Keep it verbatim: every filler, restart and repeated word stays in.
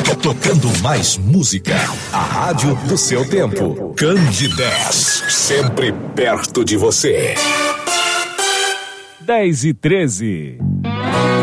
Tocando mais música. A rádio do seu tempo. Candidez. Sempre perto de você. dez e treze.